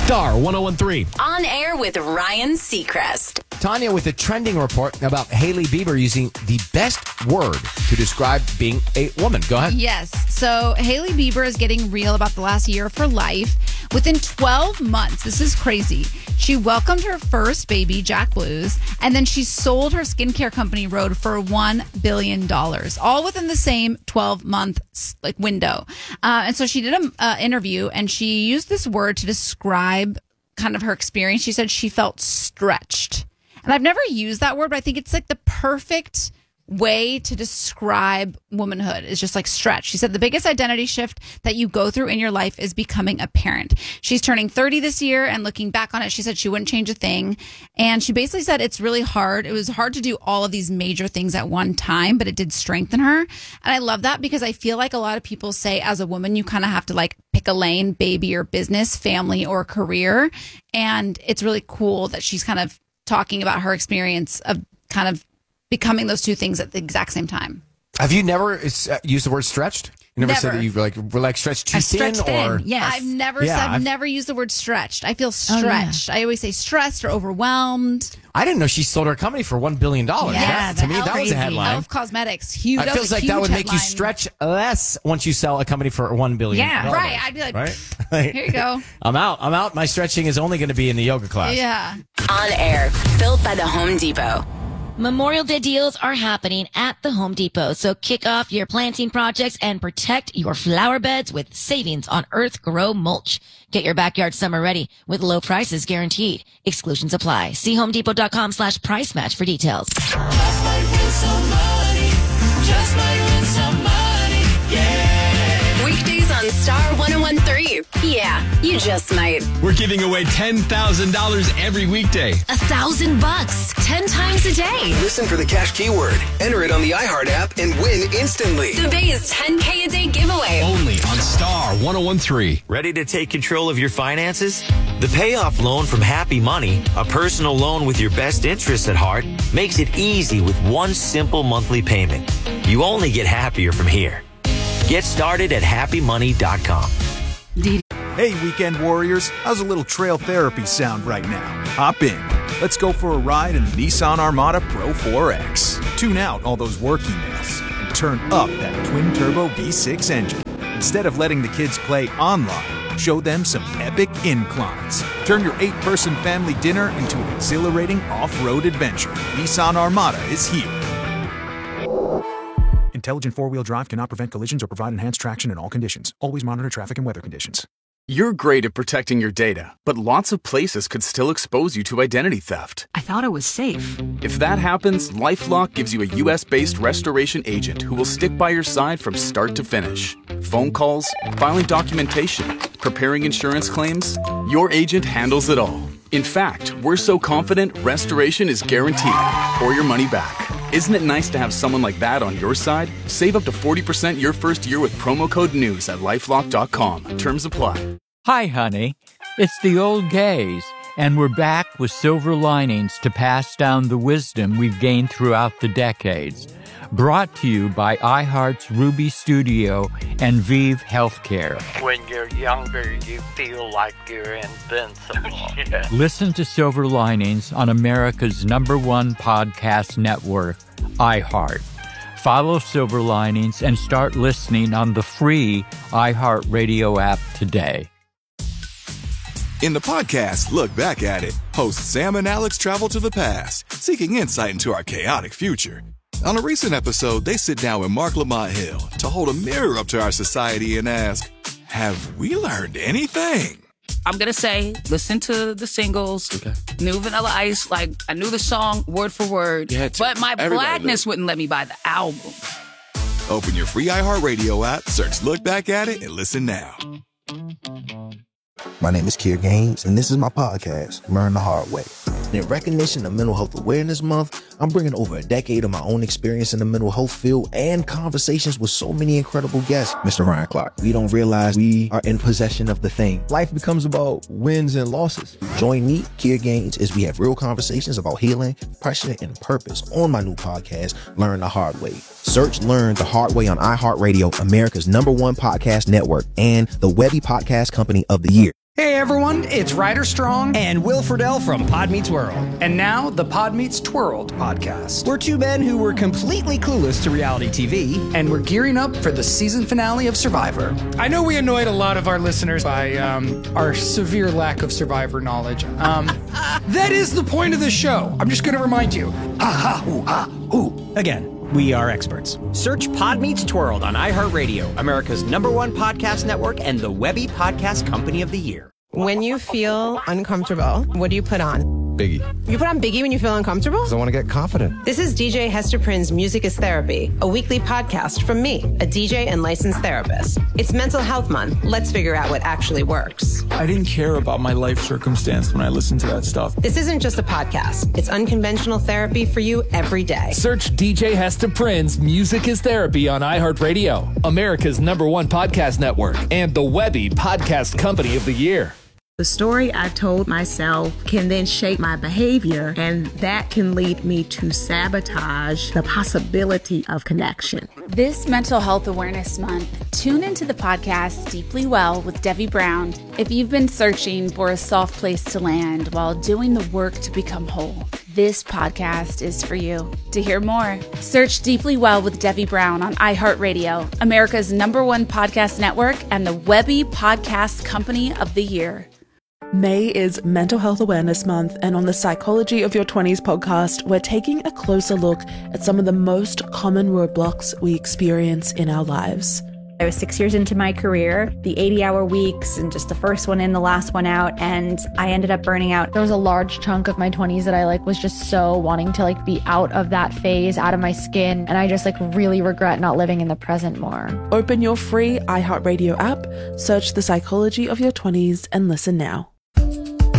Star 101.3. On air with Ryan Seacrest. Tanya with a trending report about Hailey Bieber using the best word to describe being a woman. Go ahead. Yes. So Hailey Bieber is getting real about the last year of her life. Within 12 months, this is crazy, she welcomed her first baby, Jack Blues, and then she sold her skincare company, Rhode, for $1 billion, all within the same 12-month window. And so she did an interview, and she used this word to describe kind of her experience. She said she felt stretched. And I've never used that word, but I think it's like the perfect way to describe womanhood is just like stretch. She said the biggest identity shift that you go through in your life is becoming a parent. She's turning 30 this year, and looking back on it, she said she wouldn't change a thing. And she basically said it's really hard. It was hard to do all of these major things at one time, but it did strengthen her. And I love that because I feel like a lot of people say as a woman, you kind of have to like pick a lane, baby or business, family or career. And it's really cool that she's kind of talking about her experience of kind of becoming those two things at the exact same time. Have you never used the word stretched? You never said that you were like stretched too thin? Or yes. I've never used the word stretched. I feel stretched. I always say stressed or overwhelmed. I didn't know she sold her company for $1 billion. Yeah, to me, that was a headline. Elf Cosmetics, huge. It feels like that would make you stretch less once you sell a company for $1 billion. Yeah, right. I'd be like, here you go. I'm out. My stretching is only going to be in the yoga class. Yeah. On air, built by the Home Depot. Memorial Day deals are happening at the Home Depot, so kick off your planting projects and protect your flower beds with savings on Earth Grow mulch. Get your backyard summer ready with low prices guaranteed. Exclusions apply. See homedepot.com/price match for details. Just might win some money. Just might win some money. Yeah. Weekdays on Star 101.3. Yeah, you just might. We're giving away $10,000 every weekday. $1,000, 10 times a day. Listen for the cash keyword, enter it on the iHeart app, and win instantly. The Bay's 10K a day giveaway. Only on Star 101.3. Ready to take control of your finances? The payoff loan from Happy Money, a personal loan with your best interests at heart, makes it easy with one simple monthly payment. You only get happier from here. Get started at happymoney.com. Hey, weekend warriors, how's a little trail therapy sound right now? Hop in. Let's go for a ride in the Nissan Armada Pro 4X. Tune out all those work emails and turn up that twin-turbo V6 engine. Instead of letting the kids play online, show them some epic inclines. Turn your 8-person family dinner into an exhilarating off-road adventure. Nissan Armada is here. Intelligent four-wheel drive cannot prevent collisions or provide enhanced traction in all conditions. Always monitor traffic and weather conditions. You're great at protecting your data, but lots of places could still expose you to identity theft. I thought it was safe. If that happens, LifeLock gives you a U.S.-based restoration agent who will stick by your side from start to finish. Phone calls, filing documentation, preparing insurance claims, your agent handles it all. In fact, we're so confident restoration is guaranteed or your money back. Isn't it nice to have someone like that on your side? Save up to 40% your first year with promo code NEWS at LifeLock.com. Terms apply. Hi, honey. It's the old gays, and we're back with silver linings to pass down the wisdom we've gained throughout the decades. Brought to you by iHeart's Ruby Studio and Vive Healthcare. When you're younger, you feel like you're invincible. Yeah. Listen to Silver Linings on America's #1 podcast network, iHeart. Follow Silver Linings and start listening on the free iHeartRadio app today. In the podcast, Look Back at It, hosts Sam and Alex travel to the past, seeking insight into our chaotic future. On a recent episode, they sit down with Mark Lamont Hill to hold a mirror up to our society and ask, have we learned anything? I'm going to say, listen to the singles, New Vanilla Ice, like, I knew the song word for word, but my blackness wouldn't let me buy the album. Open your free iHeartRadio app, search Look Back at It, and listen now. My name is Kier Gaines, and this is my podcast, Learn the Hard Way. In recognition of Mental Health Awareness Month, I'm bringing over a decade of my own experience in the mental health field and conversations with so many incredible guests. Mr. Ryan Clark, we don't realize we are in possession of the thing. Life becomes about wins and losses. Join me, Kier Gaines, as we have real conversations about healing, pressure, and purpose on my new podcast, Learn the Hard Way. Search Learn the Hard Way on iHeartRadio, America's #1 podcast network, and the Webby Podcast Company of the Year. Hey everyone, it's Ryder Strong and Will Friedle from Pod Meets World. And now the Pod Meets Twirled podcast. We're two men who were completely clueless to reality TV. And we're gearing up for the season finale of Survivor. I know we annoyed a lot of our listeners by our severe lack of Survivor knowledge. That is the point of the show. I'm just going to remind you. Ha ha hoo ha hoo. Again. We are experts. Search Pod Meets Twirled on iHeartRadio, America's #1 podcast network and the Webby Podcast Company of the Year. When you feel uncomfortable, what do you put on? Biggie. You put on Biggie when you feel uncomfortable? Because I want to get confident. This is DJ Hester Prynne's Music is Therapy, a weekly podcast from me, a DJ and licensed therapist. It's Mental Health Month. Let's figure out what actually works. I didn't care about my life circumstance when I listened to that stuff. This isn't just a podcast. It's unconventional therapy for you every day. Search DJ Hester Prynne's Music is Therapy on iHeartRadio, America's #1 podcast network, and the Webby Podcast Company of the Year. The story I told myself can then shape my behavior, and that can lead me to sabotage the possibility of connection. This Mental Health Awareness Month, tune into the podcast Deeply Well with Debbie Brown if you've been searching for a soft place to land while doing the work to become whole. This podcast is for you. To hear more, search Deeply Well with Debbie Brown on iHeartRadio, America's #1 podcast network, and the Webby Podcast Company of the Year. May is Mental Health Awareness Month, and on the Psychology of Your 20s podcast, we're taking a closer look at some of the most common roadblocks we experience in our lives. I was 6 years into my career, the 80-hour weeks and just the first one in, the last one out, and I ended up burning out. There was a large chunk of my 20s that I was just so wanting to be out of that phase, out of my skin, and I just really regret not living in the present more. Open your free iHeartRadio app, search The Psychology of Your 20s, and listen now.